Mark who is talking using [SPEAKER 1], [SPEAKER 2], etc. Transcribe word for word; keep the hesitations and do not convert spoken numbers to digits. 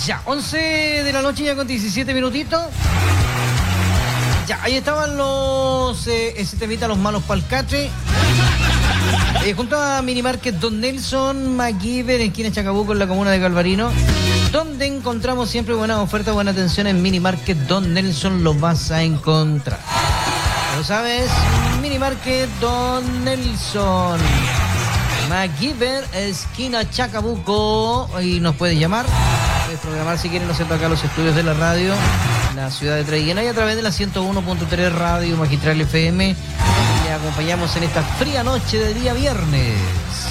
[SPEAKER 1] Ya, once de la noche ya con diecisiete minutitos. Ya, ahí estaban los, eh, ese temita, los malos palcatres. Eh, junto a Minimarket Don Nelson, MacGyver, en esquina Chacabuco, en la comuna de Calvarino, donde encontramos siempre buenas ofertas, buena atención. En Minimarket Don Nelson lo vas a encontrar. ¿Lo sabes? Minimarket Don Nelson, MacGyver, esquina Chacabuco. Y nos puedes llamar, puedes programar si quieren, no sepa acá los estudios de la radio, la ciudad de Traiguena, y a través de la ciento uno punto tres Radio Magistral F M. Le acompañamos en esta fría noche de día viernes.